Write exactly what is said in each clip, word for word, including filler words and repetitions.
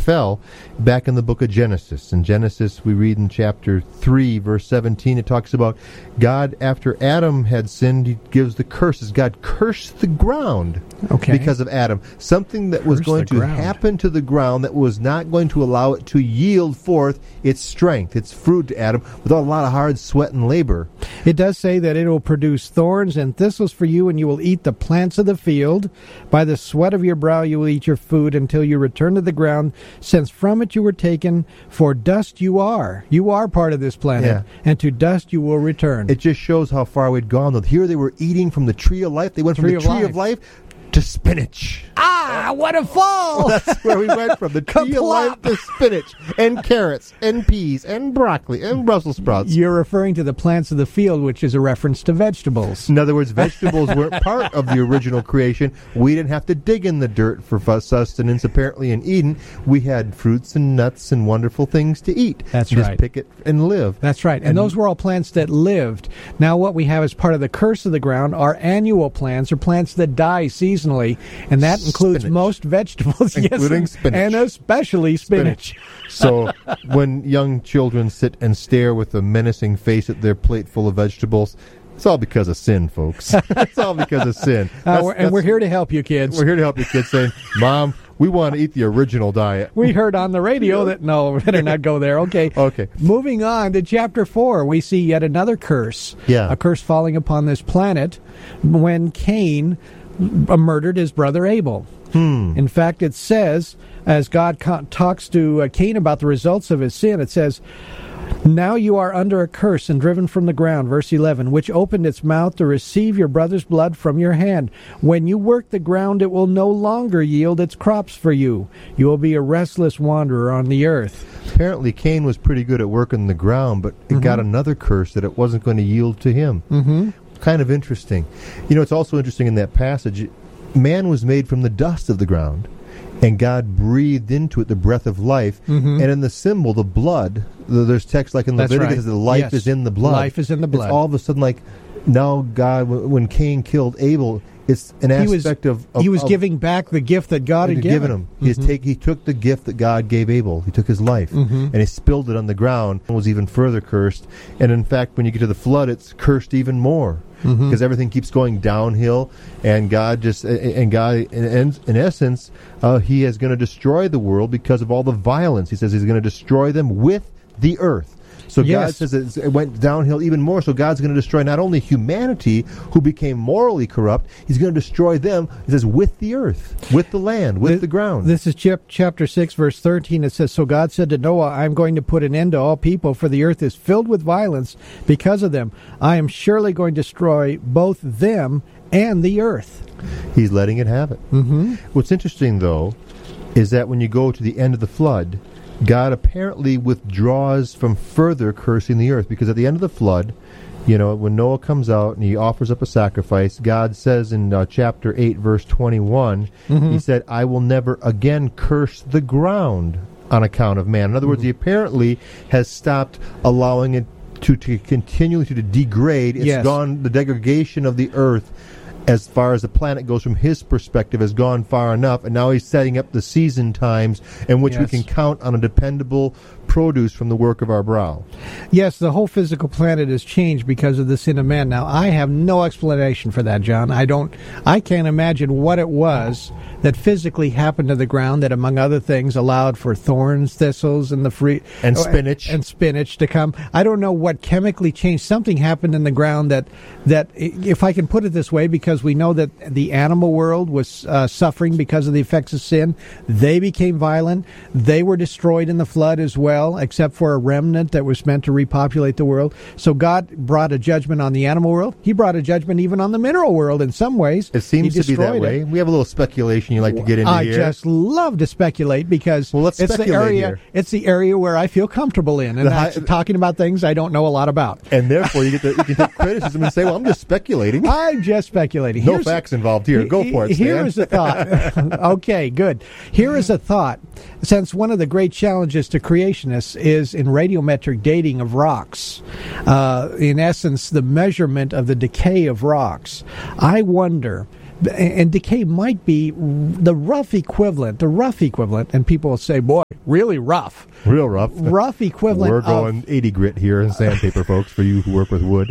fell back in the book of Genesis. In Genesis, we read in chapter three, verse seventeen, it talks about God, after Adam had sinned, he gives the curses. God cursed the ground okay. because of Adam. Something that was Curse going the to ground. happen to the ground that was not going to allow it to yield forth its strength, its fruit to Adam, without a lot of hard sweat and labor. It does say that it will produce thorns and thistles for you, and you will eat the plants of the field. By the sweat of your brow you will eat your food until you return to the ground, since from it you were taken, for dust you are. You are part of this planet, Yeah. and to dust you will return. It just shows how far we'd gone. Though here they were eating from the tree of life. They went from Tree the of tree life. of life to spinach. Ah, what a fall! That's where we went from the tree of life to spinach and carrots and peas and broccoli and Brussels sprouts. You're referring to the plants of the field, which is a reference to vegetables. In other words, vegetables weren't part of the original creation. We didn't have to dig in the dirt for sustenance. Apparently in Eden, we had fruits and nuts and wonderful things to eat. That's Just right. pick it and live. That's right. And, And- those were all plants that lived. Now what we have as part of the curse of the ground are annual plants, or plants that die seasonally. And that includes Spinach. most vegetables, Including yes, spinach. and especially spinach. So when young children sit and stare with a menacing face at their plate full of vegetables, it's all because of sin, folks. It's all because of sin. Uh, That's- we're, and that's- we're here to help you, kids. We're here to help you kids saying, Mom, we want to eat the original diet. We heard on the radio that, no, better not go there. Okay. Okay. Moving on to chapter four, we see yet another curse. Yeah. A curse falling upon this planet when Cain murdered his brother Abel. Hmm. In fact, it says, as God co- talks to uh, Cain about the results of his sin, it says, now you are under a curse and driven from the ground, verse eleven, which opened its mouth to receive your brother's blood from your hand. When you work the ground, it will no longer yield its crops for you. You will be a restless wanderer on the earth. Apparently, Cain was pretty good at working the ground, but it Mm-hmm. got another curse that it wasn't going to yield to him. Mm-hmm. Kind of interesting. You know, it's also interesting in that passage, man was made from the dust of the ground, and God breathed into it the breath of life. Mm-hmm. And in the symbol, the blood, th- there's text like in That's Leviticus, right. that life Yes. is in the blood. Life is in the blood. It's all of a sudden like, now God, w- when Cain killed Abel, it's an He was, aspect of, of... he was of, giving back the gift that God had given him. He, has Mhm. take, he took the gift that God gave Abel. He took his life, Mhm. and he spilled it on the ground, and was even further cursed. And in fact, when you get to the flood, it's cursed even more, Mhm. because everything keeps going downhill, and God just, and God, in, in essence, uh, he is going to destroy the world because of all the violence. He says he's going to destroy them with the earth. So God Yes. says it's- it went downhill even more. So God's going to destroy not only humanity, who became morally corrupt, he's going to destroy them, he says, with the earth, with the land, with Th- the ground. This is chap- chapter six, verse thirteen. It says, so God said to Noah, I am going to put an end to all people, for the earth is filled with violence because of them. I am surely going to destroy both them and the earth. He's letting it have it. Mm-hmm. What's interesting, though, is that when you go to the end of the flood, God apparently withdraws from further cursing the earth, because at the end of the flood, you know, when Noah comes out and he offers up a sacrifice, God says in uh, chapter eight, verse twenty-one, Mhm. he said, I will never again curse the ground on account of man. In other words, he apparently has stopped allowing it to, to continually to degrade. It's Yes. gone, the degradation of the earth, as far as the planet goes from his perspective, has gone far enough, and now he's setting up the season times in which we Yes. can count on a dependable produce from the work of our brow. Yes, the whole physical planet has changed because of the sin of man. Now, I have no explanation for that, John. I don't. I can't imagine what it was that physically happened to the ground that, among other things, allowed for thorns, thistles, and the free And oh, spinach. and spinach to come. I don't know what chemically changed. Something happened in the ground that that, if I can put it this way, because we know that the animal world was uh, suffering because of the effects of sin. They became violent. They were destroyed in the flood as well, except for a remnant that was meant to repopulate the world. So God brought a judgment on the animal world. He brought a judgment even on the mineral world in some ways. It seems He to be that destroyed way. it. We have a little speculation you like to get into I here. just love to speculate because Well, let's it's the speculate area. here. It's the area where I feel comfortable in, and The high- that's talking about things I don't know a lot about. And therefore, you get to, you can take criticism and say, well, I'm just speculating. I'm just speculating. No Here's- facts involved here. Go for it, Here Stan. is a thought. Okay, good. Here is a thought. Since one of the great challenges to creationists is in radiometric dating of rocks, uh, in essence, the measurement of the decay of rocks, I wonder, and decay might be the rough equivalent, the rough equivalent, and people will say, boy, really rough. Real rough. Rough equivalent We're going of, eighty grit here in sandpaper, folks, for you who work with wood.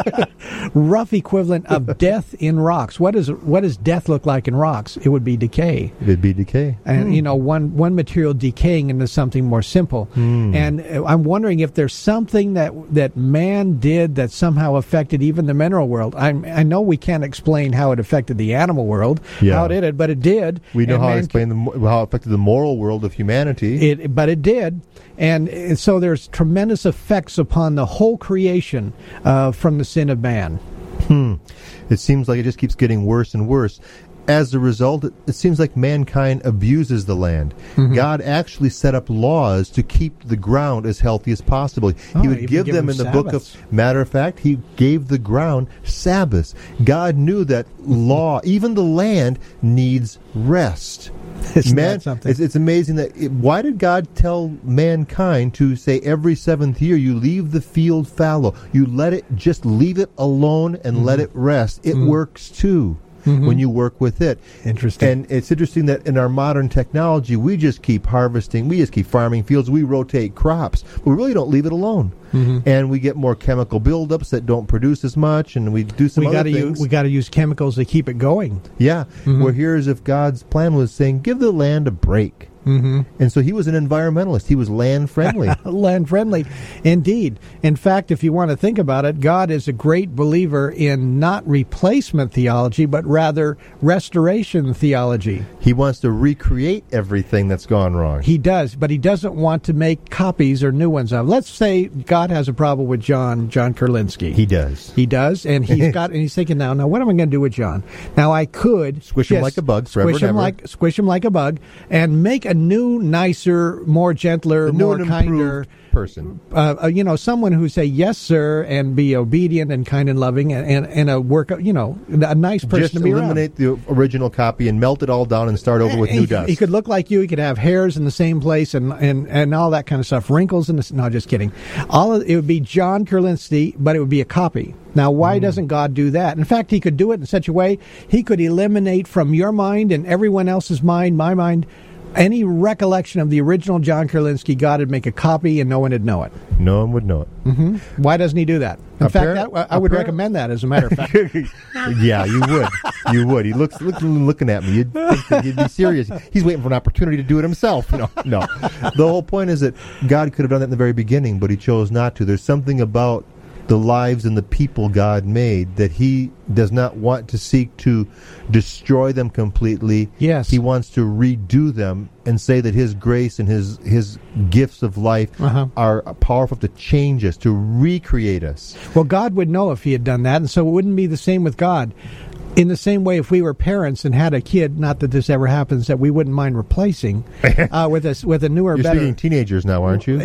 rough equivalent of death in rocks. What is what does death look like in rocks? It would be decay. It'd be decay. And, Hmm. you know, one, one material decaying into something more simple. Hmm. And uh, I'm wondering if there's something that that man did that somehow affected even the mineral world. I'm, I know we can't explain how it affected the animal world, Yeah. how it did it, but it did. We know And how to man explain the, mo- how it affected the moral world of humanity. It, but it did, and, and so there's tremendous effects upon the whole creation uh, from the sin of man. Hmm. It seems like it just keeps getting worse and worse. As a result, it, it seems like mankind abuses the land. Mm-hmm. God actually set up laws to keep the ground as healthy as possible. Oh, he would even give give them them in the book of, Sabbaths. matter of fact, he gave the ground Sabbaths. God knew that law, even the land, needs rest. Isn't Man, that something? It's, it's amazing that. It, why did God tell mankind to say every seventh year you leave the field fallow? You let it, just leave it alone and Mm-hmm. let it rest. It Mhm. works too Mhm. when you work with it. Interesting. And it's interesting that in our modern technology, we just keep harvesting, we just keep farming fields, we rotate crops, but we really don't leave it alone. Mhm. And we get more chemical buildups that don't produce as much, and we do some we other got to things. use we got to use chemicals to keep it going. yeah, Mhm. where here's if God's plan was saying, give the land a break. Mm-hmm. And so he was an environmentalist. He was land friendly. Land friendly, indeed. In fact, if you want to think about it, God is a great believer in not replacement theology, but rather restoration theology. He wants to recreate everything that's gone wrong. He does, but he doesn't want to make copies or new ones of. Let's say God has a problem with John John Kurlinski. He does. He does, and he's got, and he's thinking now, now what am I going to do with John? Now I could Squish him just like a bug forever squish and him ever. like squish him like a bug, and make a new, nicer, more gentler, The new more and kinder improved person. uh, uh, you know, someone who say yes, sir, and be obedient and kind and loving, and, and, and a work, you know, a nice person Just to be eliminate the original copy and melt it all down and start over with around. new He, dust. he could look like you. He could have hairs in the same place and, and, and all that kind of stuff. Wrinkles in the no, just kidding. All of, it would be John Kurlinski, but it would be a copy. Now, why Hmm. doesn't God do that? In fact, he could do it in such a way he could eliminate from your mind and everyone else's mind, my mind, any recollection of the original John Kurlinski. God would make a copy and no one would know it. No one would know it. hmm Why doesn't he do that? In Appar- fact, that, I would appar- recommend that, as a matter of fact. Yeah, you would. You would. He looks look, looking at me. You'd think that he'd be serious. He's waiting for an opportunity to do it himself. No, no. The whole point is that God could have done that in the very beginning, but he chose not to. There's something about the lives and the people God made that he does not want to seek to destroy them completely. Yes. He wants to redo them and say that his grace and his his gifts of life Uh-huh. are powerful to change us, to recreate us. Well, God would know if he had done that, and so it wouldn't be the same with God. In the same way, if we were parents and had a kid, not that this ever happens, that we wouldn't mind replacing uh, with a with a newer, You're better. speaking teenagers now, aren't you?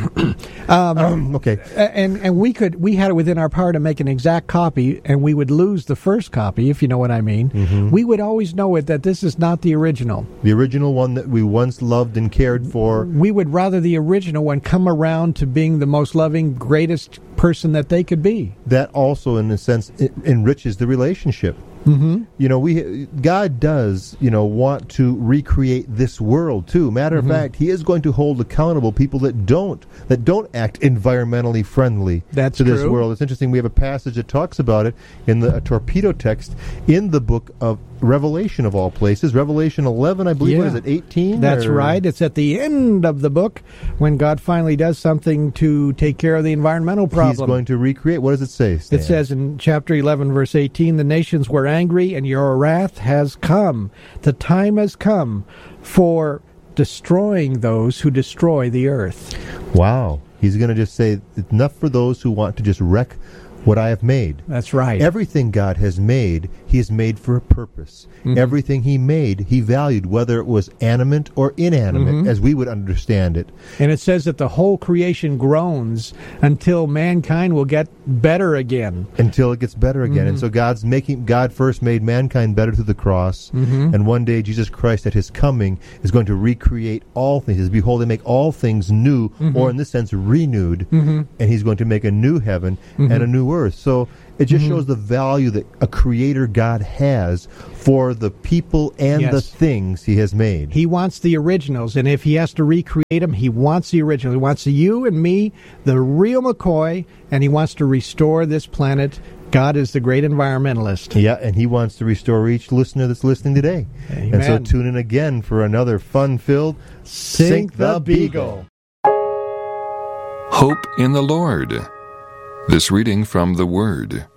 Um, okay. and and we could we had it within our power to make an exact copy, and we would lose the first copy, if you know what I mean. Mm-hmm. We would always know it that this is not the original. The original one that we once loved and cared for. We would rather the original one come around to being the most loving, greatest person that they could be. That also, in a sense, it enriches the relationship. Mm-hmm. You know, we God does, you know, want to recreate this world too. Matter Mm-hmm. of fact, He is going to hold accountable people that don't that don't act environmentally friendly That's to this true. world. It's interesting. We have a passage that talks about it in the a torpedo text in the book of Revelation, of all places. Revelation eleven, I believe. What Yeah. is it? Eighteen. That's or- right. It's at the end of the book when God finally does something to take care of the environmental problem. He's going to recreate. What does it say, Stan? It says in chapter eleven, verse eighteen, the nations were angry, and your wrath has come. The time has come for destroying those who destroy the earth. Wow. He's going to just say, enough for those who want to just wreck what I have made. That's right. Everything God has made, He has made for a purpose. Mhm. Everything He made, He valued, whether it was animate or inanimate, Mhm. as we would understand it. And it says that the whole creation groans until mankind will get better again. Until it gets better again. And so God's making, God first made mankind better through the cross. Mhm. And one day Jesus Christ at His coming is going to recreate all things. He says, behold, I make all things new, or in this sense, renewed. Mhm. And He's going to make a new heaven and a new earth. So It just Mhm. shows the value that a creator God has for the people and Yes. the things he has made. He wants the originals, and if he has to recreate them, he wants the original. He wants you and me, the real McCoy, and he wants to restore this planet. God is the great environmentalist. Yeah, and he wants to restore each listener that's listening today. Amen. And so tune in again for another fun-filled Sink the Beagle. Hope in the Lord. This reading from the Word.